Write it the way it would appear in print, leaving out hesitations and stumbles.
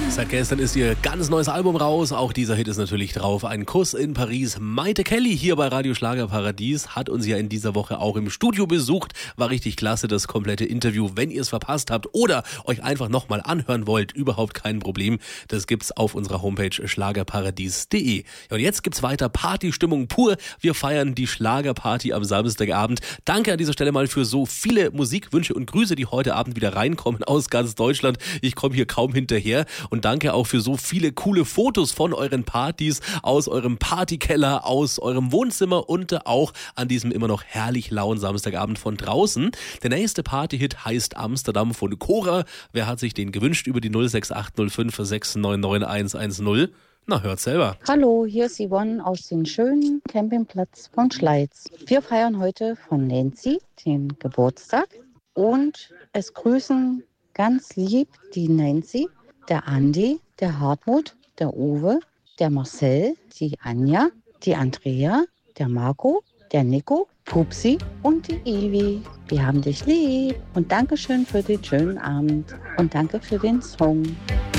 Seit gestern ist ihr ganz neues Album raus. Auch dieser Hit ist natürlich drauf. Ein Kuss in Paris. Maite Kelly hier bei Radio Schlagerparadies hat uns ja in dieser Woche auch im Studio besucht. War richtig klasse, das komplette Interview. Wenn ihr es verpasst habt oder euch einfach nochmal anhören wollt, überhaupt kein Problem. Das gibt's auf unserer Homepage schlagerparadies.de. Ja, und jetzt gibt's weiter Partystimmung pur. Wir feiern die Schlagerparty am Samstagabend. Danke an dieser Stelle mal für so viele Musikwünsche und Grüße, die heute Abend wieder reinkommen aus ganz Deutschland. Ich komme hier kaum hinterher. Und danke auch für so viele coole Fotos von euren Partys, aus eurem Partykeller, aus eurem Wohnzimmer und auch an diesem immer noch herrlich lauen Samstagabend von draußen. Der nächste Partyhit heißt Amsterdam von Cora. Wer hat sich den gewünscht über die 06805 699 110? Na, hört selber. Hallo, hier ist Yvonne aus dem schönen Campingplatz von Schleiz. Wir feiern heute von Nancy den Geburtstag und es grüßen ganz lieb die Nancy, der Andi, der Hartmut, der Uwe, der Marcel, die Anja, die Andrea, der Marco, der Nico, Pupsi und die Ivi. Wir haben dich lieb und Dankeschön für den schönen Abend und danke für den Song.